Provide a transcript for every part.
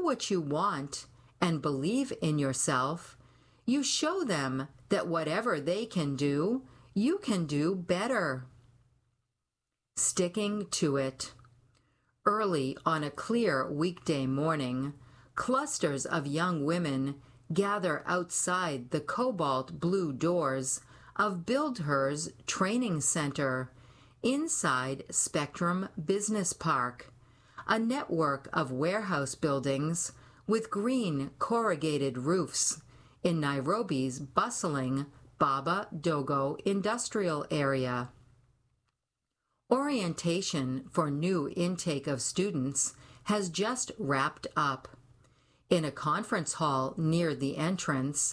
what you want and believe in yourself, you show them that whatever they can do, you can do better. Sticking to it. Early on a clear weekday morning, clusters of young women gather outside the cobalt blue doors of Build Hers Training Center inside Spectrum Business Park, a network of warehouse buildings with green corrugated roofs in Nairobi's bustling Baba Dogo industrial area. Orientation for new intake of students has just wrapped up. In a conference hall near the entrance,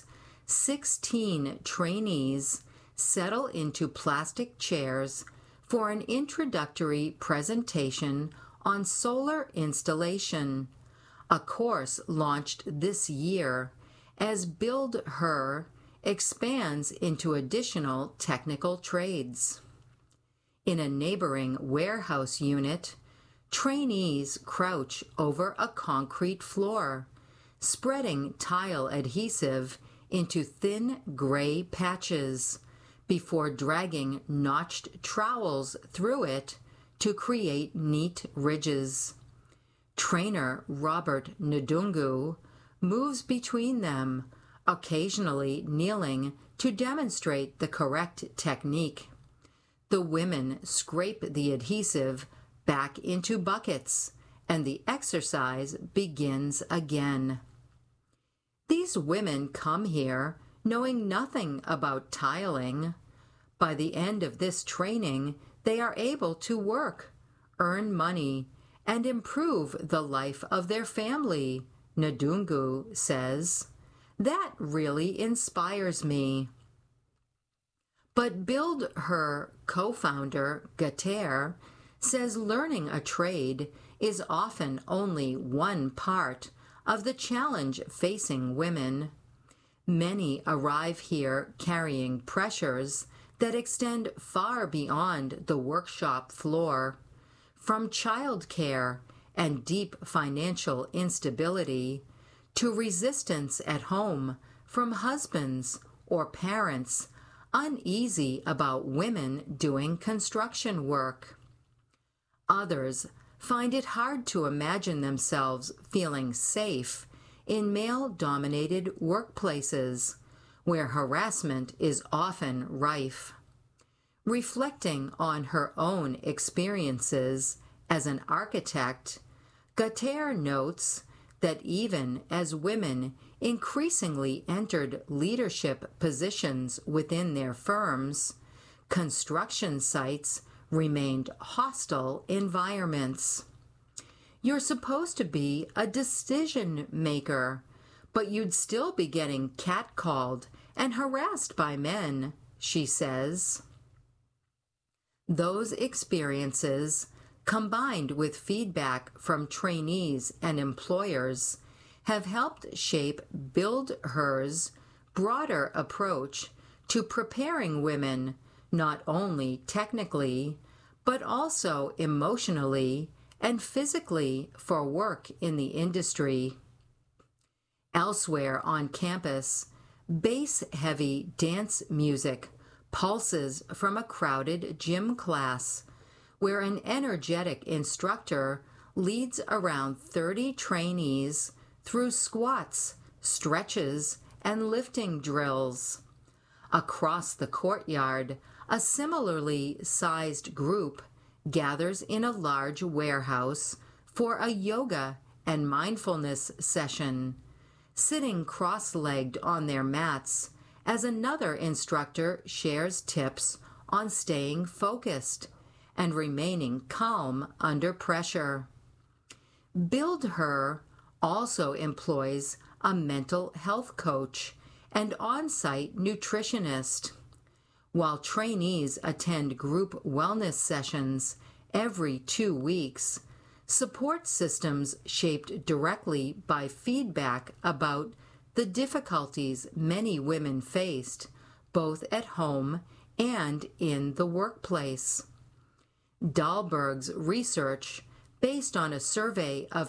16 trainees settle into plastic chairs for an introductory presentation on solar installation, a course launched this year as Build Her expands into additional technical trades. In a neighboring warehouse unit, trainees crouch over a concrete floor, spreading tile adhesive into thin gray patches before dragging notched trowels through it to create neat ridges. Trainer Robert Ndungu moves between them, occasionally kneeling to demonstrate the correct technique. The women scrape the adhesive back into buckets, and the exercise begins again. These women come here knowing nothing about tiling. By the end of this training, they are able to work, earn money, and improve the life of their family, Ndungu says. That really inspires me. But Build Her co-founder, Gater, says learning a trade is often only one part of the challenge facing women. Many arrive here carrying pressures that extend far beyond the workshop floor, from childcare and deep financial instability to resistance at home from husbands or parents uneasy about women doing construction work. Others find it hard to imagine themselves feeling safe in male-dominated workplaces where harassment is often rife. Reflecting on her own experiences as an architect, Gater notes that even as women increasingly entered leadership positions within their firms, construction sites remained hostile environments. You're supposed to be a decision maker, but you'd still be getting catcalled and harassed by men, she says. Those experiences, combined with feedback from trainees and employers, have helped shape Build Her's broader approach to preparing women not only technically, but also emotionally and physically for work in the industry. Elsewhere on campus, bass-heavy dance music pulses from a crowded gym class, where an energetic instructor leads around 30 trainees through squats, stretches, and lifting drills. Across the courtyard, a similarly sized group gathers in a large warehouse for a yoga and mindfulness session, sitting cross-legged on their mats as another instructor shares tips on staying focused and remaining calm under pressure. Build Her also employs a mental health coach and on-site nutritionist. While trainees attend group wellness sessions every 2 weeks, support systems shaped directly by feedback about the difficulties many women faced, both at home and in the workplace. Dahlberg's research based on a survey of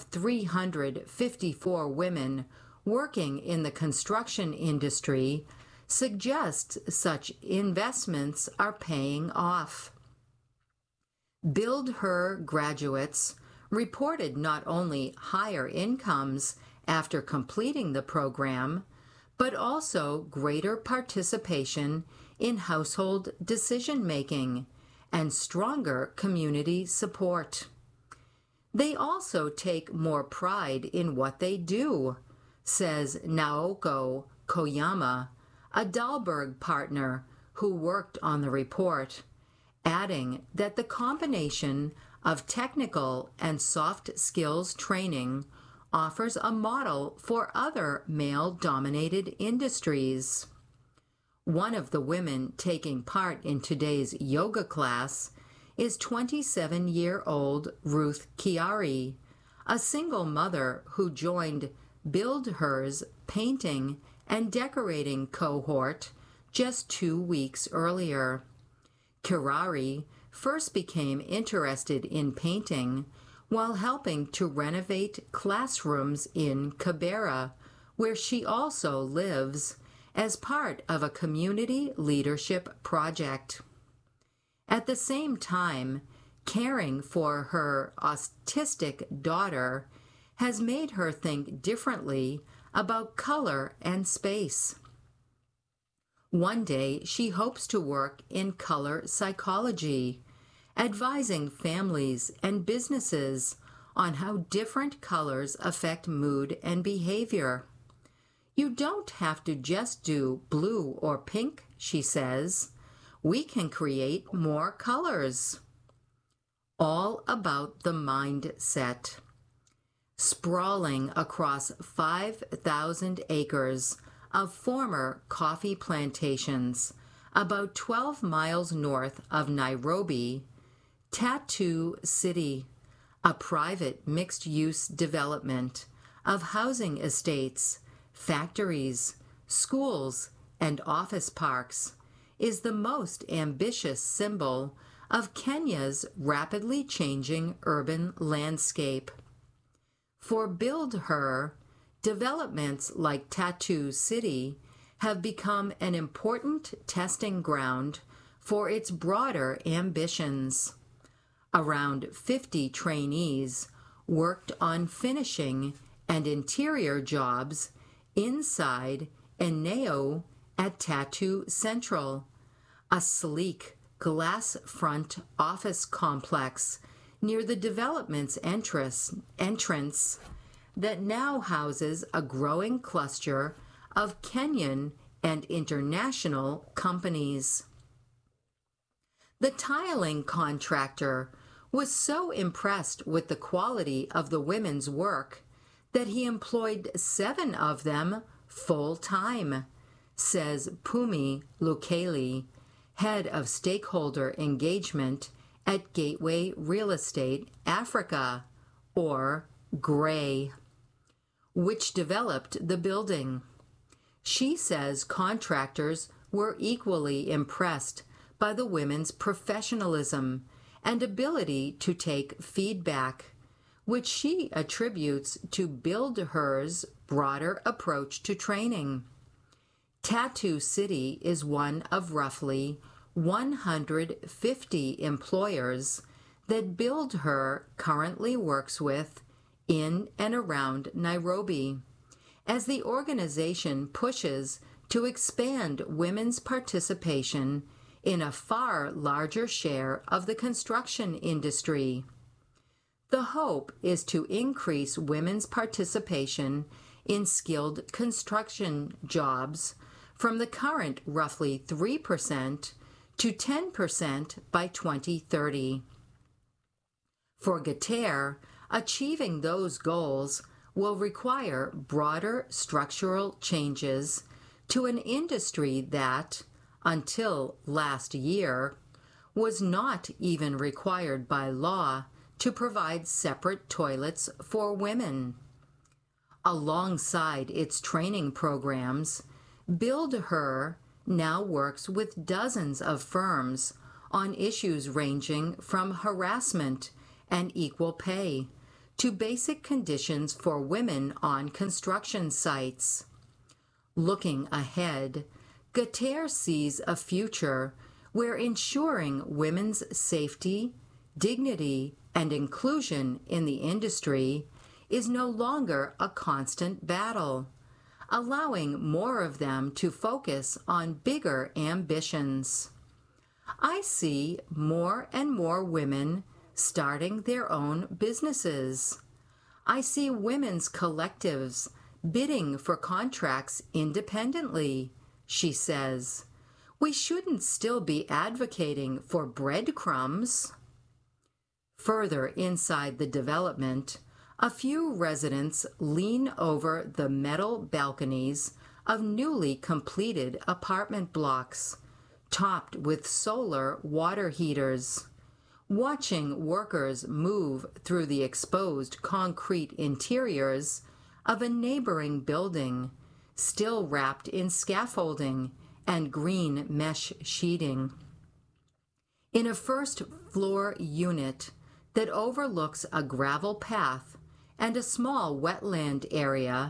354 women working in the construction industry, suggests such investments are paying off. Build Her graduates reported not only higher incomes after completing the program, but also greater participation in household decision-making and stronger community support. They also take more pride in what they do, says Naoko Koyama, a Dahlberg partner who worked on the report, adding that the combination of technical and soft skills training offers a model for other male-dominated industries. One of the women taking part in today's yoga class is 27-year-old Ruth Chiari, a single mother who joined Build Her's painting and decorating cohort just 2 weeks earlier. Chiari first became interested in painting while helping to renovate classrooms in Kibera, where she also lives, as part of a community leadership project. At the same time, caring for her autistic daughter has made her think differently about color and space. One day, she hopes to work in color psychology, advising families and businesses on how different colors affect mood and behavior. You don't have to just do blue or pink, she says. We can create more colors. All about the mindset. Sprawling across 5,000 acres of former coffee plantations, about 12 miles north of Nairobi, Tattoo City, a private mixed-use development of housing estates, factories, schools, and office parks, is the most ambitious symbol of Kenya's rapidly changing urban landscape. For Build Her, developments like Tattoo City have become an important testing ground for its broader ambitions. Around 50 trainees worked on finishing and interior jobs inside Eneo at Tattoo Central, a sleek glass-front office complex near the development's entrance that now houses a growing cluster of Kenyan and international companies. The tiling contractor was so impressed with the quality of the women's work that he employed 7 of them full-time, says Pumi Lukeli, head of stakeholder engagement at Gateway Real Estate Africa, or GRAY, which developed the building. She says contractors were equally impressed by the women's professionalism and ability to take feedback, which she attributes to Build Her's broader approach to training. Tattoo City is one of roughly 150 employers that Build Her currently works with in and around Nairobi, as the organization pushes to expand women's participation in a far larger share of the construction industry. The hope is to increase women's participation in skilled construction jobs from the current roughly 3% to 10% by 2030. For Gater, achieving those goals will require broader structural changes to an industry that, until last year, was not even required by law to provide separate toilets for women. Alongside its training programs, Build Her now works with dozens of firms on issues ranging from harassment and equal pay, to basic conditions for women on construction sites. Looking ahead, Guterres sees a future where ensuring women's safety, dignity, and inclusion in the industry is no longer a constant battle, allowing more of them to focus on bigger ambitions. I see more and more women starting their own businesses. I see women's collectives bidding for contracts independently, she says. We shouldn't still be advocating for breadcrumbs. Further inside the development, a few residents lean over the metal balconies of newly completed apartment blocks, topped with solar water heaters, watching workers move through the exposed concrete interiors of a neighboring building, still wrapped in scaffolding and green mesh sheeting. In a first-floor unit that overlooks a gravel path and a small wetland area,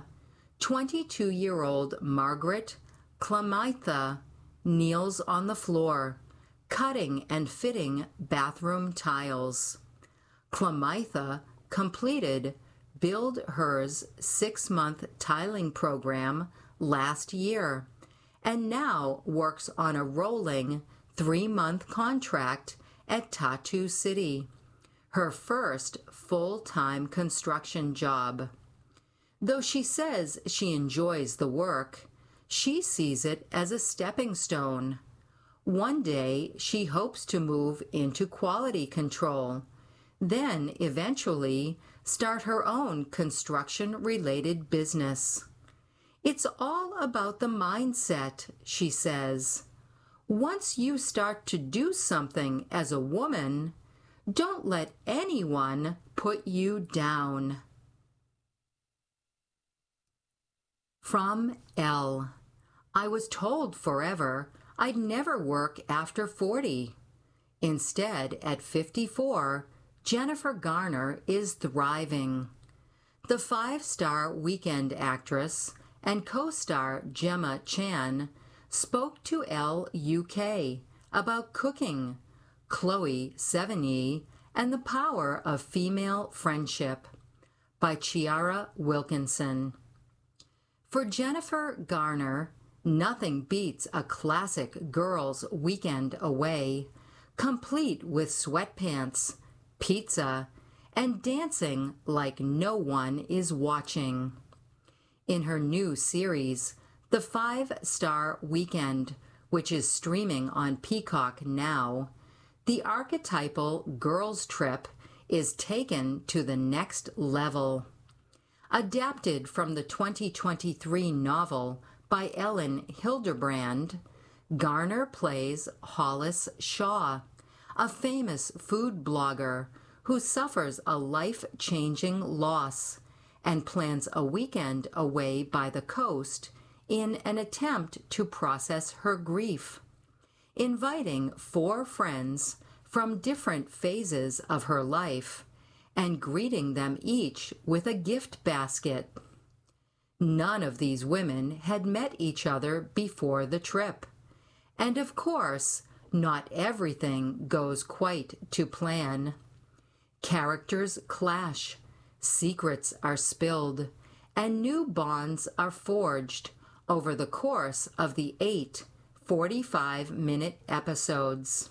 22-year-old Margaret Klamaitha kneels on the floor, cutting and fitting bathroom tiles. Klamaitha completed Build Her's 6-month tiling program last year and now works on a rolling 3-month contract at Tatu City, her first full-time construction job. Though she says she enjoys the work, she sees it as a stepping stone. One day, she hopes to move into quality control, then eventually start her own construction-related business. It's all about the mindset, she says. Once you start to do something as a woman, don't let anyone put you down. From Elle. I was told forever I'd never work after 40. Instead, at 54, Jennifer Garner is thriving. The 5-star Weekend actress and co-star Gemma Chan spoke to Elle UK about cooking, Chloe Sevigny, and the power of female friendship, by Chiara Wilkinson. For Jennifer Garner, nothing beats a classic girls' weekend away, complete with sweatpants, pizza, and dancing like no one is watching. In her new series, The 5-Star Weekend, which is streaming on Peacock now, the archetypal girls' trip is taken to the next level. Adapted from the 2023 novel by Ellen Hilderbrand, Garner plays Hollis Shaw, a famous food blogger who suffers a life-changing loss and plans a weekend away by the coast in an attempt to process her grief, inviting 4 friends from different phases of her life and greeting them each with a gift basket. None of these women had met each other before the trip, and of course, not everything goes quite to plan. Characters clash, secrets are spilled, and new bonds are forged over the course of the 8 45-minute episodes.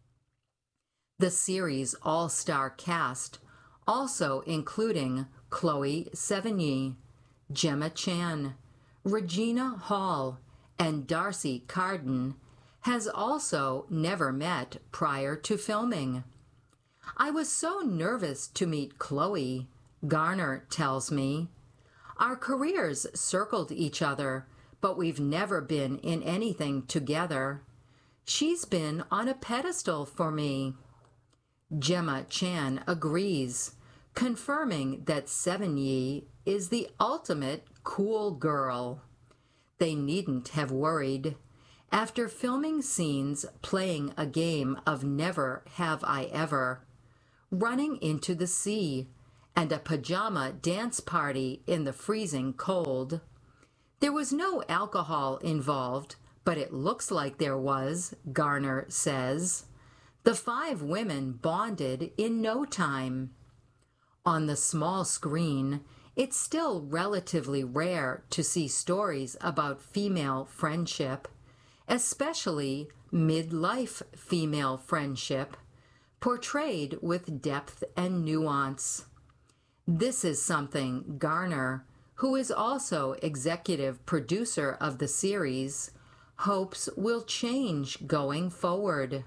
The series' all-star cast, also including Chloe Sevigny, Gemma Chan, Regina Hall, and Darcy Carden, has also never met prior to filming. I was so nervous to meet Chloe, Garner tells me. Our careers circled each other, but we've never been in anything together. She's been on a pedestal for me. Gemma Chan agrees, confirming that Sevigny is the ultimate cool girl. They needn't have worried. After filming scenes playing a game of Never Have I Ever, running into the sea, and a pajama dance party in the freezing cold. There was no alcohol involved, but it looks like there was, Garner says. The 5 women bonded in no time. On the small screen, it's still relatively rare to see stories about female friendship, especially midlife female friendship, portrayed with depth and nuance. This is something Garner, who is also executive producer of the series, hopes will change going forward.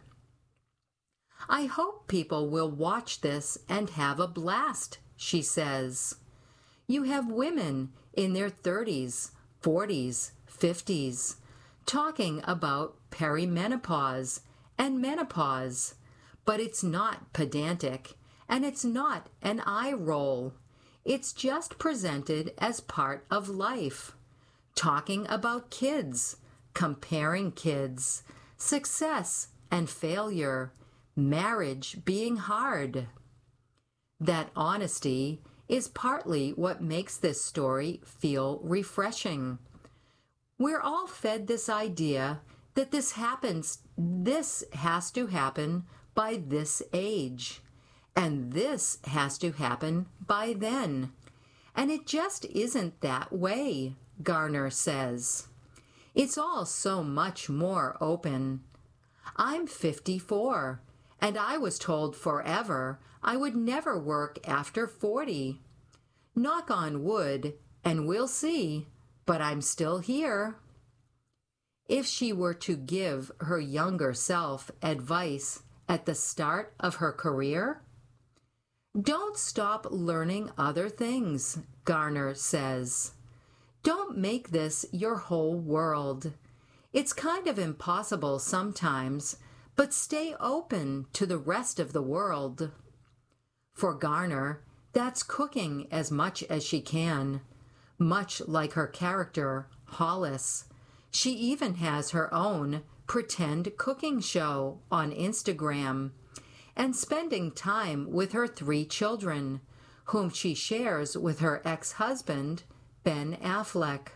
I hope people will watch this and have a blast, she says. You have women in their 30s, 40s, 50s talking about perimenopause and menopause, but it's not pedantic and it's not an eye roll. It's just presented as part of life. Talking about kids, comparing kids, success and failure, marriage being hard. That honesty is partly what makes this story feel refreshing. We're all fed this idea that this has to happen by this age, and this has to happen by then. And it just isn't that way, Garner says. It's all so much more open. I'm 54, and I was told forever I would never work after 40. Knock on wood, and we'll see, but I'm still here. If she were to give her younger self advice at the start of her career, don't stop learning other things, Garner says. Don't make this your whole world. It's kind of impossible sometimes, but stay open to the rest of the world. For Garner, that's cooking as much as she can, much like her character, Hollis. She even has her own pretend cooking show on Instagram, and spending time with her 3 children, whom she shares with her ex-husband, Ben Affleck.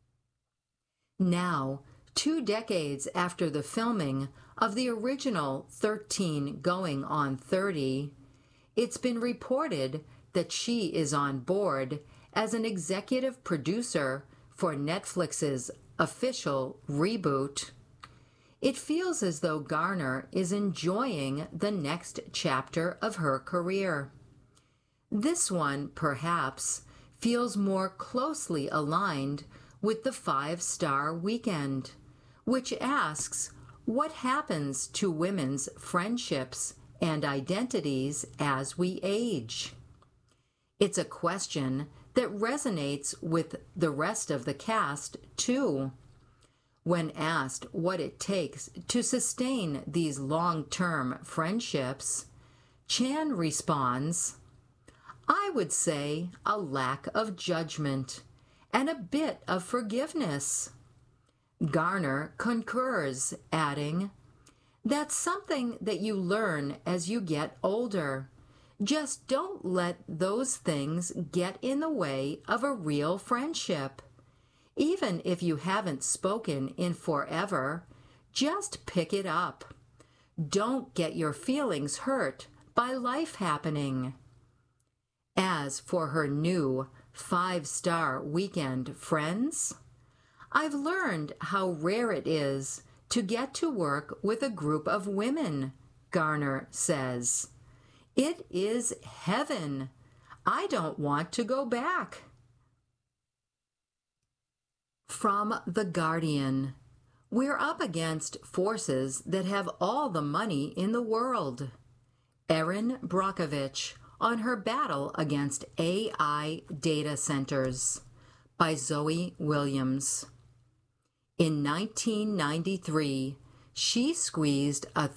Now, 2 decades after the filming of the original 13 going on 30, it's been reported that she is on board as an executive producer for Netflix's official reboot. It feels as though Garner is enjoying the next chapter of her career. This one, perhaps, feels more closely aligned with the 5-Star Weekend, which asks what happens to women's friendships and identities as we age. It's a question that resonates with the rest of the cast, too. When asked what it takes to sustain these long-term friendships, Chan responds, I would say a lack of judgment and a bit of forgiveness. Garner concurs, adding, that's something that you learn as you get older. Just don't let those things get in the way of a real friendship. Even if you haven't spoken in forever, just pick it up. Don't get your feelings hurt by life happening. As for her new 5-Star Weekend friends, I've learned how rare it is to get to work with a group of women, Garner says. It is heaven. I don't want to go back. From The Guardian, we're up against forces that have all the money in the world. Erin Brockovich on her battle against AI data centers, by Zoe Williams. In 1993, she squeezed a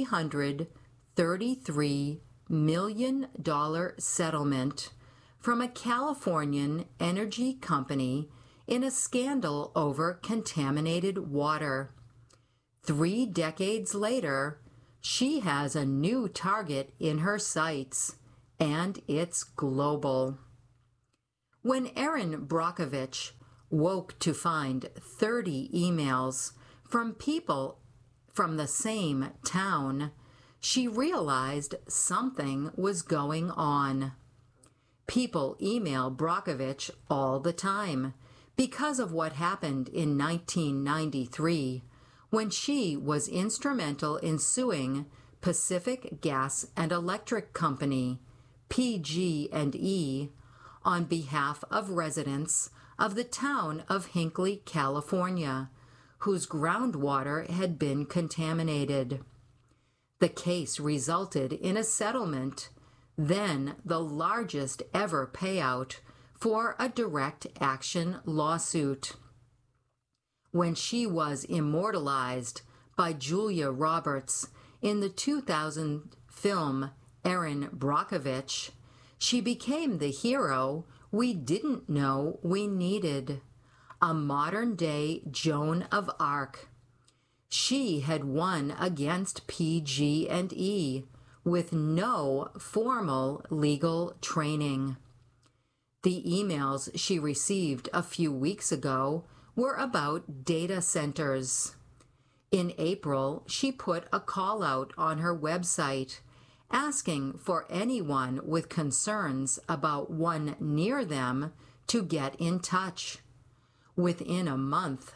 $333 million settlement from a Californian energy company in a scandal over contaminated water. 3 decades later, She has a new target in her sights, and it's global. When Erin Brockovich woke to find 30 emails from people from the same town, she realized something was going on. People email Brockovich all the time because of what happened in 1993 when she was instrumental in suing Pacific Gas and Electric Company, PG&E, on behalf of residents of the town of Hinckley, California, whose groundwater had been contaminated. The case resulted in a settlement, then the largest ever payout for a direct action lawsuit. When she was immortalized by Julia Roberts in the 2000 film Erin Brockovich, she became the hero we didn't know we needed, a modern-day Joan of Arc. She had won against PG&E with no formal legal training. The emails she received a few weeks ago were about data centers. In April, she put a call out on her website asking for anyone with concerns about one near them to get in touch. Within a month,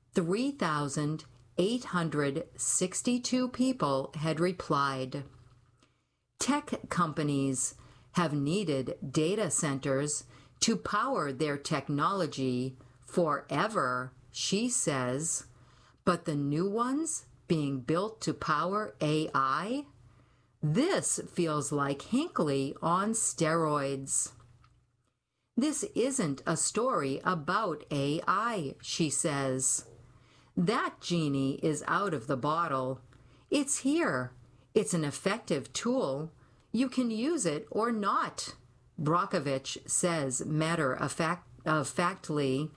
3,862 people had replied. Tech companies have needed data centers to power their technology forever, she says, but the new ones being built to power AI? This feels like Hinckley on steroids. This isn't a story about AI, she says. That genie is out of the bottle. It's here. It's an effective tool. You can use it or not, Brockovich says matter-of-factly.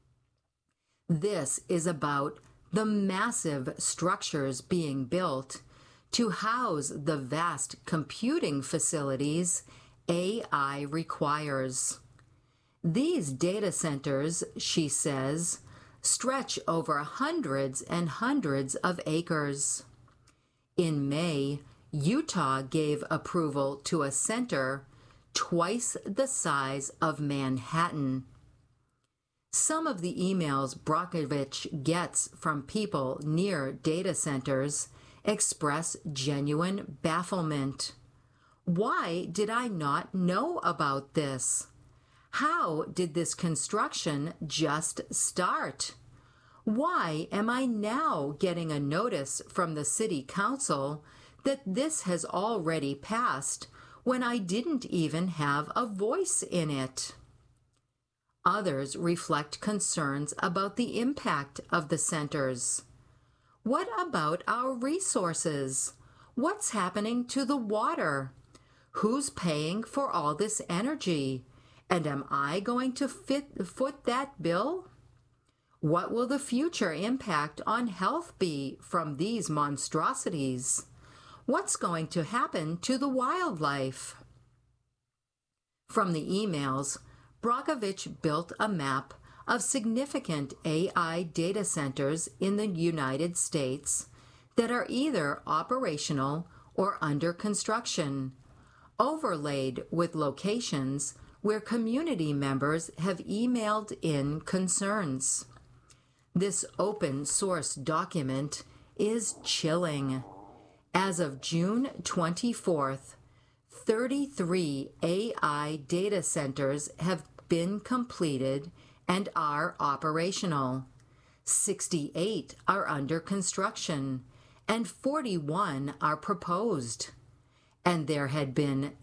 This is about the massive structures being built to house the vast computing facilities AI requires. These data centers, she says, stretch over hundreds and hundreds of acres. In May, Utah gave approval to a center twice the size of Manhattan. Some of the emails Brockovich gets from people near data centers express genuine bafflement. Why did I not know about this? How did this construction just start? Why am I now getting a notice from the city council that this has already passed when I didn't even have a voice in it? Others reflect concerns about the impact of the centers. What about our resources? What's happening to the water? Who's paying for all this energy? And am I going to foot that bill? What will the future impact on health be from these monstrosities? What's going to happen to the wildlife? From the emails, Brockovich built a map of significant AI data centers in the United States that are either operational or under construction, overlaid with locations where community members have emailed in concerns. This open source document is chilling. As of June 24th, 33 AI data centers have been completed and are operational. 68 are under construction, and 41 are proposed. And there had been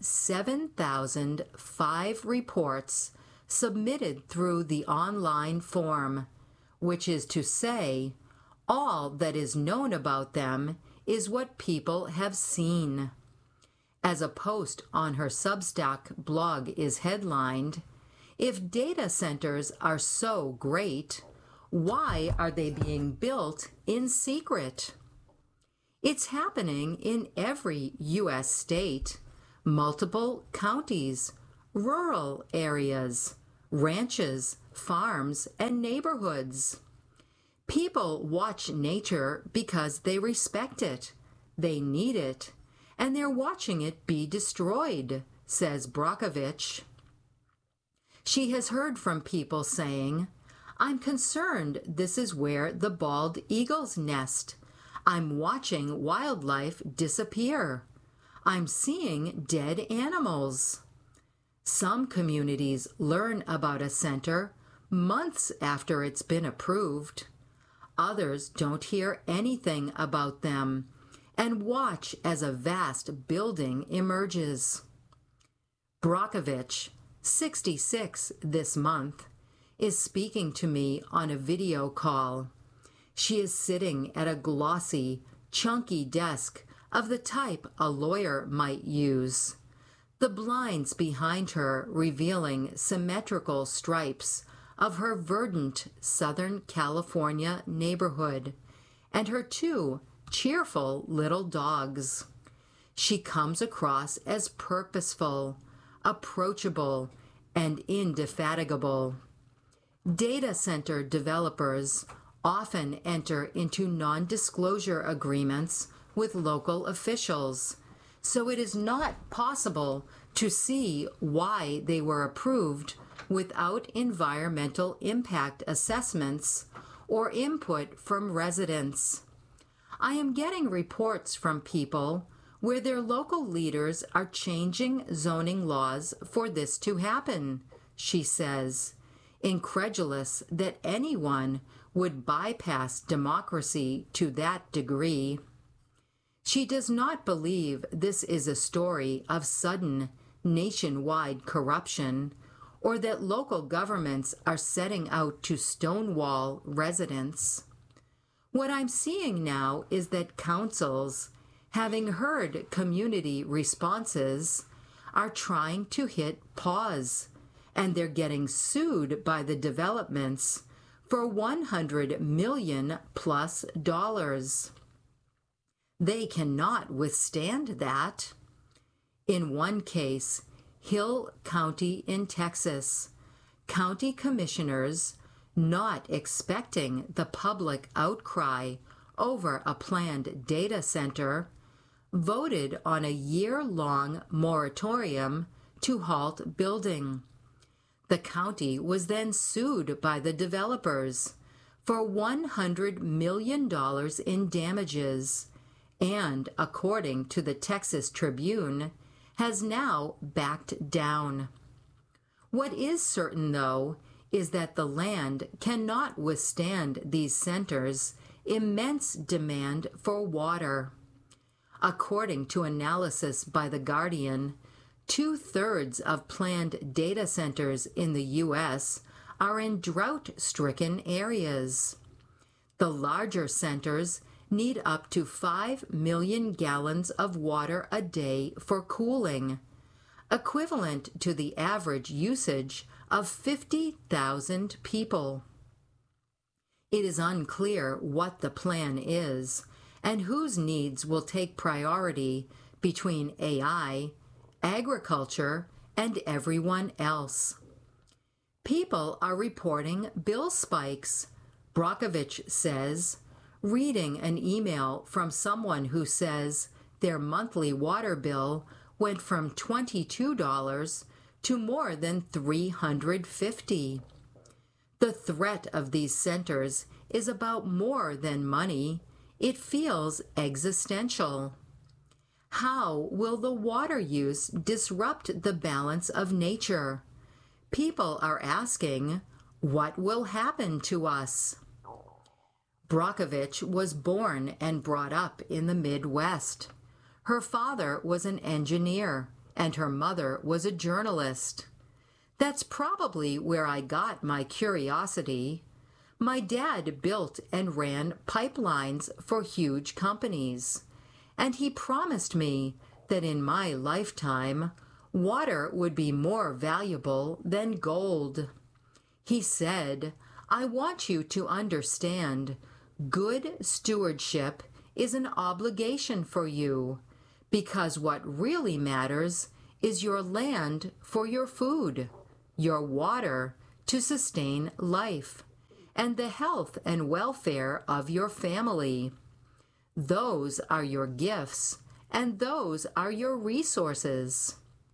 7,005 reports submitted through the online form, which is to say, all that is known about them is what people have seen. As a post on her Substack blog is headlined, "If data centers are so great, why are they being built in secret?" It's happening in every U.S. state, multiple counties, rural areas, ranches, farms, and neighborhoods. People watch nature because they respect it, they need it, and they're watching it be destroyed, says Brockovich. She has heard from people saying, "I'm concerned this is where the bald eagles nest. I'm watching wildlife disappear. I'm seeing dead animals." Some communities learn about a center months after it's been approved. Others don't hear anything about them and watch as a vast building emerges. Brockovich, 66 this month, is speaking to me on a video call. She is sitting at a glossy, chunky desk of the type a lawyer might use. The blinds behind her revealing symmetrical stripes of her verdant Southern California neighborhood and her two cheerful little dogs. She comes across as purposeful, approachable, and indefatigable. Data center developers often enter into non-disclosure agreements with local officials, so it is not possible to see why they were approved without environmental impact assessments or input from residents. I am getting reports from people where their local leaders are changing zoning laws for this to happen, she says, incredulous that anyone would bypass democracy to that degree. She does not believe this is a story of sudden nationwide corruption or that local governments are setting out to stonewall residents. What I'm seeing now is that councils, having heard community responses, are trying to hit pause, and they're getting sued by the developments for $100 million plus. They cannot withstand that. In one case, Hill County in Texas, county commissioners, not expecting the public outcry over a planned data center, voted on a year-long moratorium to halt building. The county was then sued by the developers for $100 million in damages and, according to the Texas Tribune, has now backed down. What is certain, though, is that the land cannot withstand these centers' immense demand for water. According to analysis by The Guardian, 2/3 of planned data centers in the U.S. are in drought-stricken areas. The larger centers need up to 5 million gallons of water a day for cooling, equivalent to the average usage of 50,000 people. It is unclear what the plan is and whose needs will take priority between AI, agriculture, and everyone else. People are reporting bill spikes, Brockovich says, reading an email from someone who says their monthly water bill went from $22 to more than $350. The threat of these centers is about more than money. It feels existential. How will the water use disrupt the balance of nature? People are asking, what will happen to us? Brockovich was born and brought up in the Midwest. Her father was an engineer, and her mother was a journalist. That's probably where I got my curiosity. My dad built and ran pipelines for huge companies, and he promised me that in my lifetime, water would be more valuable than gold. He said, "I want you to understand, good stewardship is an obligation for you, because what really matters is your land for your food, your water to sustain life, and the health and welfare of your family. Those are your gifts, and those are your resources.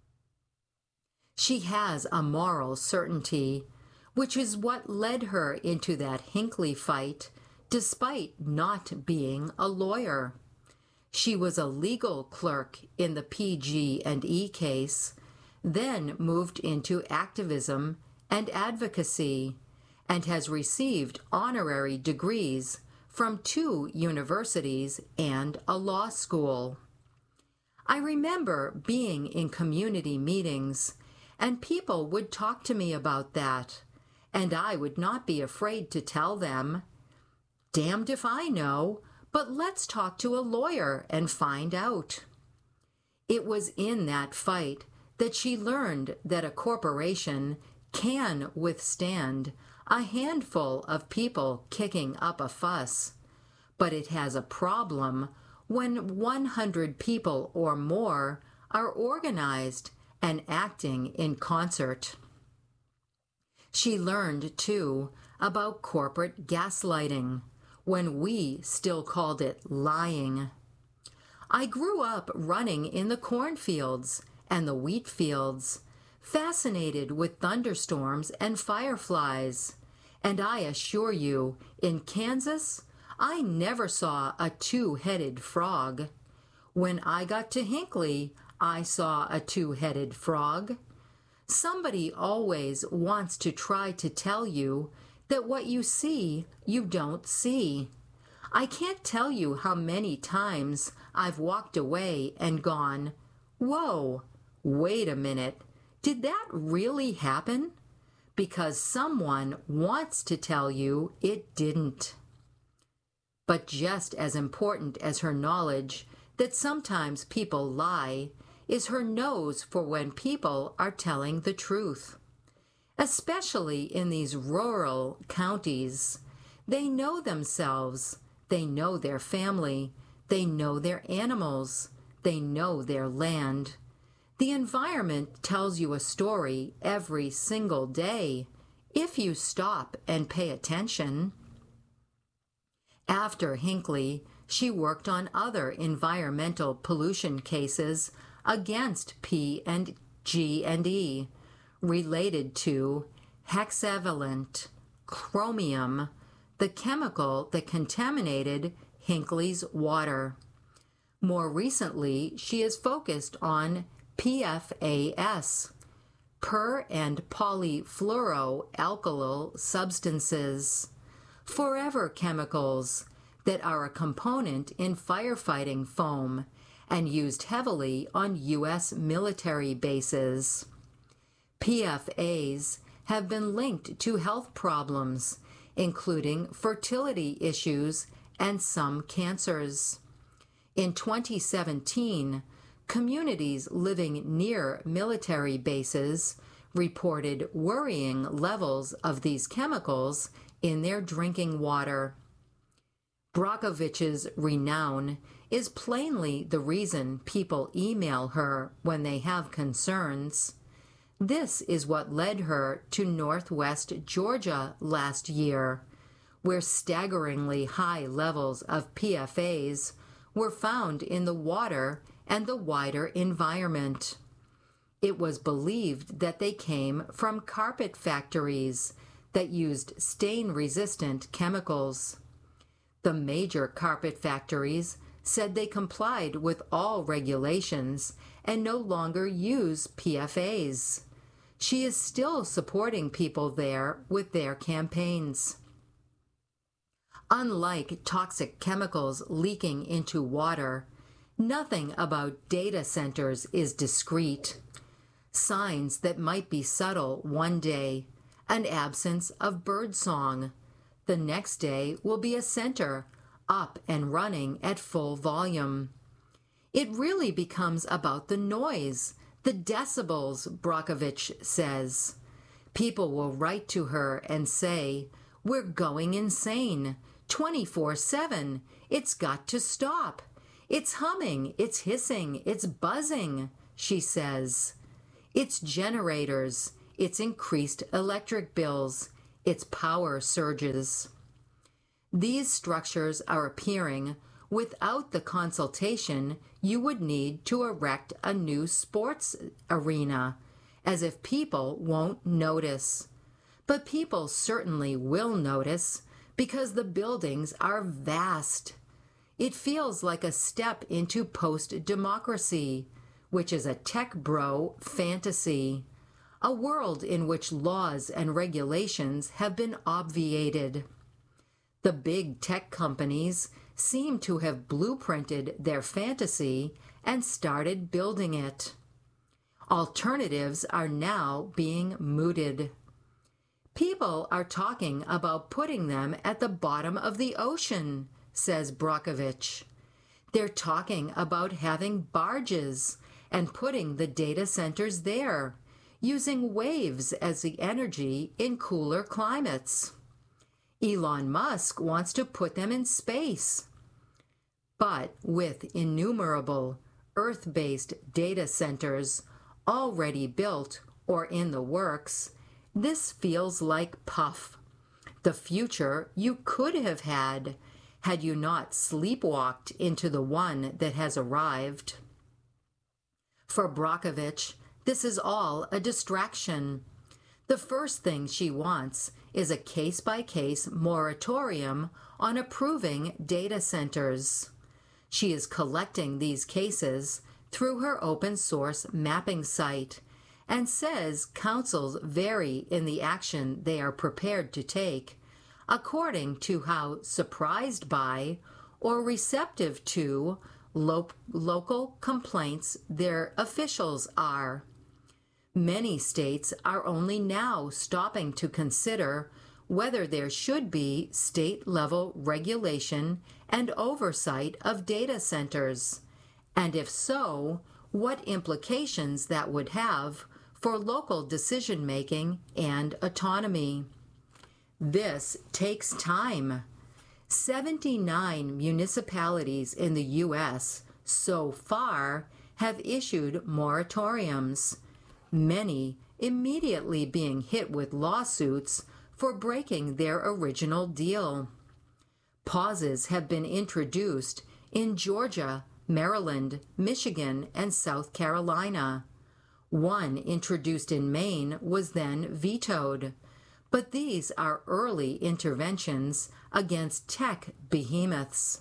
She has a moral certainty, which is what led her into that Hinckley fight, despite not being a lawyer. She was a legal clerk in the PG&E case, then moved into activism and advocacy, and has received honorary degrees from 2 universities and a law school. I remember being in community meetings, and people would talk to me about that, and I would not be afraid to tell them, "Damned if I know, but let's talk to a lawyer and find out." It was in that fight that she learned that a corporation can withstand a handful of people kicking up a fuss, but it has a problem when 100 people or more are organized and acting in concert. She learned, too, about corporate gaslighting, when we still called it lying. I grew up running in the cornfields and the wheat fields, fascinated with thunderstorms and fireflies, and I assure you, in Kansas, I never saw a 2-headed frog. When I got to Hinckley, I saw a 2-headed frog. Somebody always wants to try to tell you that what you see, you don't see. I can't tell you how many times I've walked away and gone, "Whoa, wait a minute, did that really happen?" Because someone wants to tell you it didn't. But just as important as her knowledge that sometimes people lie is her nose for when people are telling the truth. Especially in these rural counties, they know themselves, they know their family, they know their animals, they know their land. The environment tells you a story every single day if you stop and pay attention. After Hinckley, she worked on other environmental pollution cases against PG&E related to hexavalent chromium, the chemical that contaminated Hinckley's water. More recently, she is focused on PFAS, per- and polyfluoroalkyl substances, forever chemicals that are a component in firefighting foam and used heavily on U.S. military bases. PFAS have been linked to health problems, including fertility issues and some cancers. In 2017, communities living near military bases reported worrying levels of these chemicals in their drinking water. Brockovich's renown is plainly the reason people email her when they have concerns. This is what led her to Northwest Georgia last year, where staggeringly high levels of PFAS were found in the water and the wider environment. It was believed that they came from carpet factories that used stain-resistant chemicals. The major carpet factories said they complied with all regulations and no longer use PFAS. She is still supporting people there with their campaigns. Unlike toxic chemicals leaking into water, nothing about data centers is discreet. Signs that might be subtle one day, an absence of birdsong. The next day will be a center, up and running at full volume. It really becomes about the noise, the decibels, Brockovich says. People will write to her and say, "We're going insane. 24/7. It's got to stop. It's humming, it's hissing, it's buzzing, she says. It's generators, it's increased electric bills, it's power surges. These structures are appearing without the consultation you would need to erect a new sports arena, as if people won't notice. But people certainly will notice, because the buildings are vast. It feels like a step into post-democracy, which is a tech bro fantasy, a world in which laws and regulations have been obviated. The big tech companies seem to have blueprinted their fantasy and started building it. Alternatives are now being mooted. People are talking about putting them at the bottom of the ocean, says Brockovich. They're talking about having barges and putting the data centers there, using waves as the energy in cooler climates. Elon Musk wants to put them in space. But with innumerable Earth-based data centers already built or in the works, this feels like puff, the future you could have had you not sleepwalked into the one that has arrived. For Brockovich, this is all a distraction. The first thing she wants is a case-by-case moratorium on approving data centers. She is collecting these cases through her open-source mapping site and says councils vary in the action they are prepared to take according to how surprised by or receptive to local complaints their officials are. Many states are only now stopping to consider whether there should be state-level regulation and oversight of data centers, and if so, what implications that would have for local decision-making and autonomy. This takes time. 79 municipalities in the U.S. so far have issued moratoriums, many immediately being hit with lawsuits for breaking their original deal. Pauses have been introduced in Georgia, Maryland, Michigan, and South Carolina. One introduced in Maine was then vetoed. But these are early interventions against tech behemoths.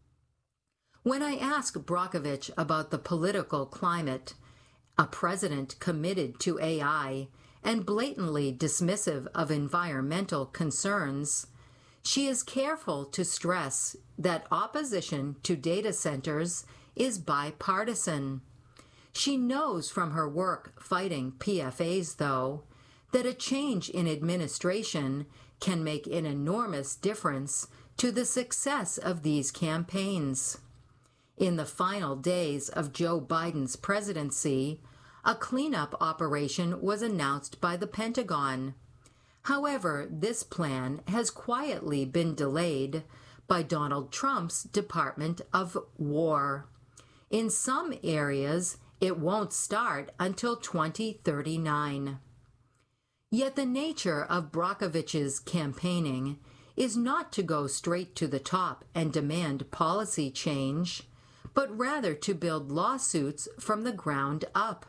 When I ask Brockovich about the political climate, a president committed to AI and blatantly dismissive of environmental concerns, she is careful to stress that opposition to data centers is bipartisan. She knows from her work fighting PFAs, though, that a change in administration can make an enormous difference to the success of these campaigns. In the final days of Joe Biden's presidency, a cleanup operation was announced by the Pentagon. However, this plan has quietly been delayed by Donald Trump's Department of War. In some areas, it won't start until 2039. Yet the nature of Brockovich's campaigning is not to go straight to the top and demand policy change, but rather to build lawsuits from the ground up.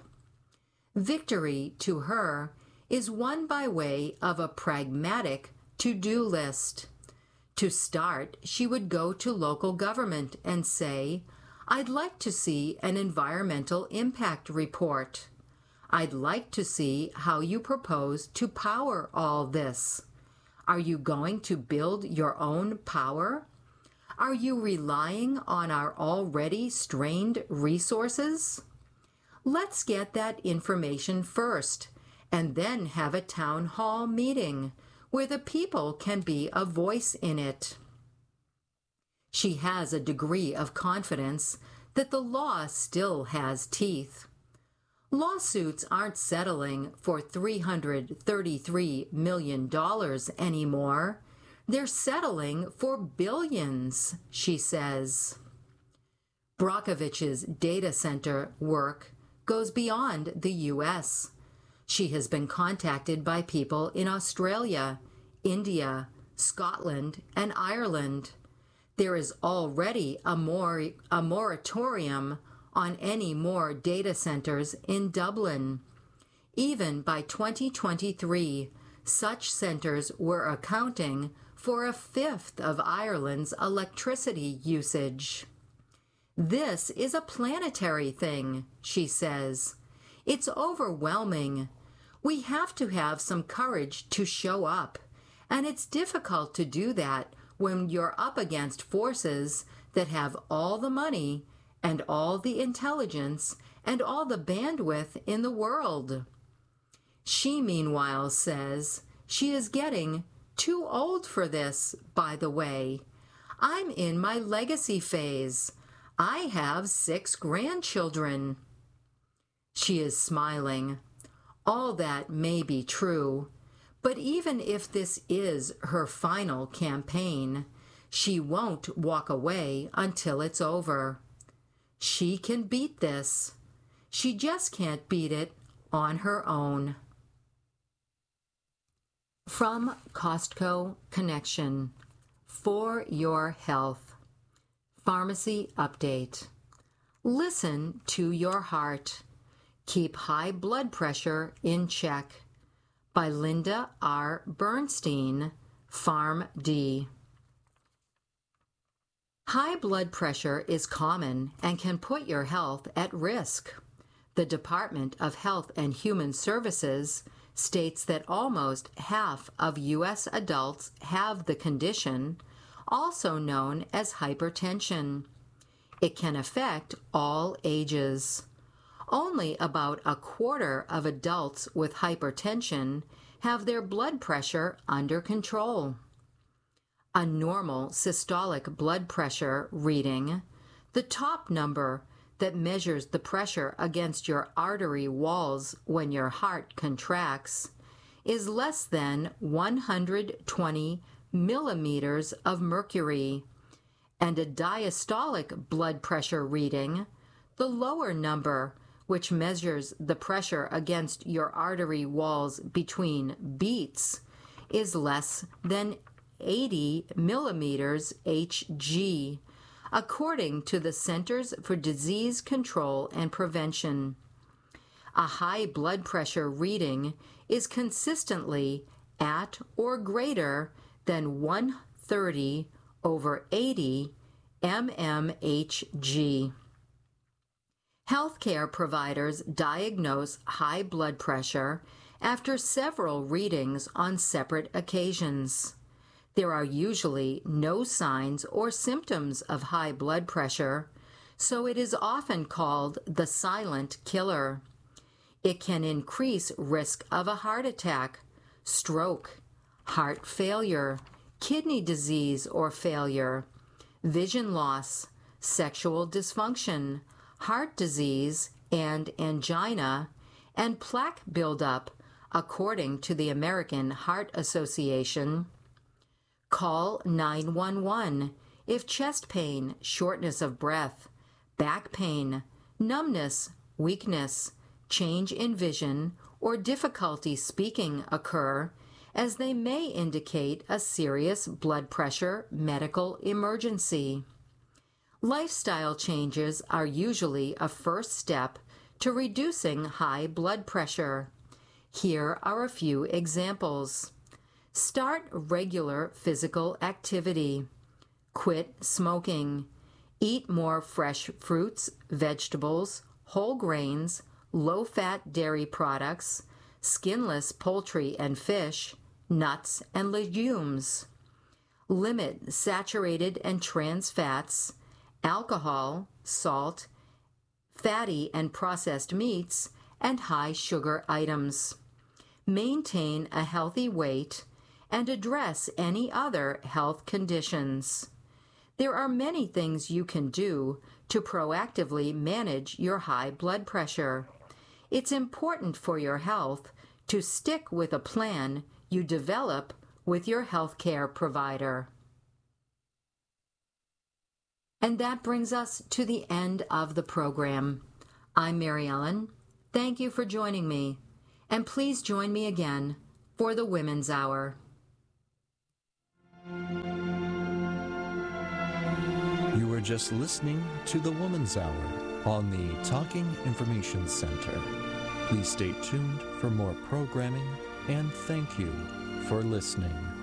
Victory, to her, is won by way of a pragmatic to-do list. To start, she would go to local government and say, "I'd like to see an environmental impact report. I'd like to see how you propose to power all this. Are you going to build your own power? Are you relying on our already strained resources? Let's get that information first, and then have a town hall meeting where the people can be a voice in it." She has a degree of confidence that the law still has teeth. Lawsuits aren't settling for $333 million anymore. They're settling for billions, she says. Brockovich's data center work goes beyond the U.S. She has been contacted by people in Australia, India, Scotland, and Ireland. There is already a moratorium on any more data centers in Dublin. Even by 2023, such centers were accounting for a fifth of Ireland's electricity usage. This is a planetary thing, she says. It's overwhelming. We have to have some courage to show up, and it's difficult to do that when you're up against forces that have all the money and all the intelligence and all the bandwidth in the world. She, meanwhile, says she is getting too old for this, by the way. I'm in my legacy phase. I have 6 grandchildren. She is smiling. All that may be true, but even if this is her final campaign, she won't walk away until it's over. She can beat this. She just can't beat it on her own. From Costco Connection, for your health. Pharmacy update. Listen to your heart. Keep high blood pressure in check. By Linda R. Bernstein, PharmD. High blood pressure is common and can put your health at risk. The Department of Health and Human Services states that almost half of U.S. adults have the condition, also known as hypertension. It can affect all ages. Only about a quarter of adults with hypertension have their blood pressure under control. A normal systolic blood pressure reading, the top number that measures the pressure against your artery walls when your heart contracts, is less than 120 millimeters of mercury, and a diastolic blood pressure reading, the lower number, which measures the pressure against your artery walls between beats, is less than 80 millimeters Hg, according to the Centers for Disease Control and Prevention. A high blood pressure reading is consistently at or greater than 130/80 mmHg. Healthcare providers diagnose high blood pressure after several readings on separate occasions. There are usually no signs or symptoms of high blood pressure, so it is often called the silent killer. It can increase risk of a heart attack, stroke, heart failure, kidney disease or failure, vision loss, sexual dysfunction, heart disease and angina, and plaque buildup, according to the American Heart Association. Call 911 if chest pain, shortness of breath, back pain, numbness, weakness, change in vision, or difficulty speaking occur, as they may indicate a serious blood pressure medical emergency. Lifestyle changes are usually a first step to reducing high blood pressure. Here are a few examples. Start regular physical activity. Quit smoking. Eat more fresh fruits, vegetables, whole grains, low-fat dairy products, skinless poultry and fish, nuts and legumes. Limit saturated and trans fats, alcohol, salt, fatty and processed meats, and high sugar items. Maintain a healthy weight and address any other health conditions. There are many things you can do to proactively manage your high blood pressure. It's important for your health to stick with a plan you develop with your healthcare provider. And that brings us to the end of the program. I'm Mary Ellen. Thank you for joining me, and please join me again for the Women's Hour. You were just listening to the Woman's Hour on the Talking Information Center. Please stay tuned for more programming, and thank you for listening.